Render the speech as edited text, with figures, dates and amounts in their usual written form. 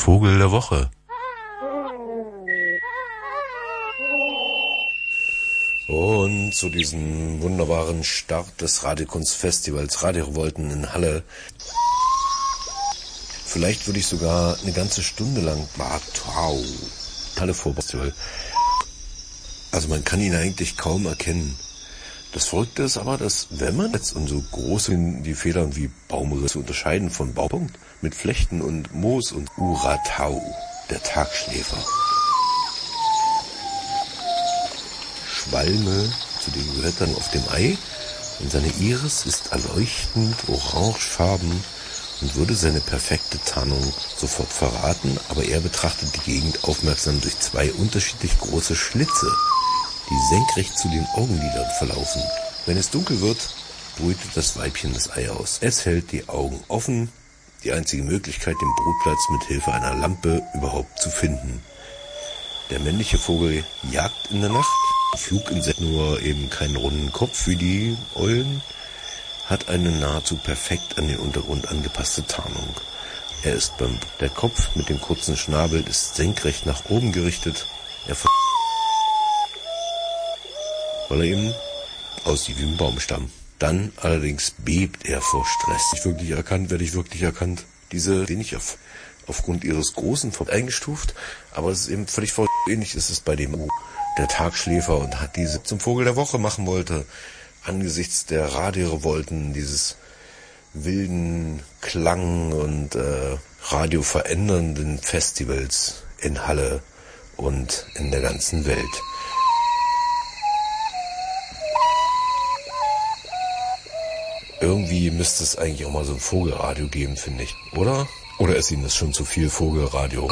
Vogel der Woche. Und zu diesem wunderbaren Start des Radiokunstfestivals Radio Revolten in Halle. Vielleicht würde ich sogar eine ganze Stunde lang Halle Vorfestival. Also man kann ihn eigentlich kaum erkennen. Das Verrückte ist aber, dass wenn man jetzt und so groß sind die Federn wie Baumrisse unterscheiden von Baupunkt mit Flechten und Moos und Uratau, der Tagschläfer. Schwalme, zu dem gehört dann auf dem Ei, und seine Iris ist erleuchtend orangefarben und würde seine perfekte Tarnung sofort verraten, aber er betrachtet die Gegend aufmerksam durch zwei unterschiedlich große Schlitze, die senkrecht zu den Augenlidern verlaufen. Wenn es dunkel wird, brütet das Weibchen das Ei aus. Es hält die Augen offen, die einzige Möglichkeit, den Brutplatz mit Hilfe einer Lampe überhaupt zu finden. Der männliche Vogel jagt in der Nacht, Fluginsekt nur eben keinen runden Kopf wie die Eulen, hat eine nahezu perfekt an den Untergrund angepasste Tarnung. Der Kopf mit dem kurzen Schnabel ist senkrecht nach oben gerichtet, weil er eben aussieht wie ein Baumstamm. Dann allerdings bebt er vor Stress. Werde ich wirklich erkannt. Diese, den ich aufgrund ihres großen eingestuft, aber es ist eben völlig ähnlich ist es bei dem der Tagschläfer und hat diese zum Vogel der Woche machen wollte, angesichts der Radiorevolten, dieses wilden Klang und radioverändernden Festivals in Halle und in der ganzen Welt. Irgendwie müsste es eigentlich auch mal so ein Vogelradio geben, finde ich, oder? Oder ist Ihnen das schon zu viel Vogelradio?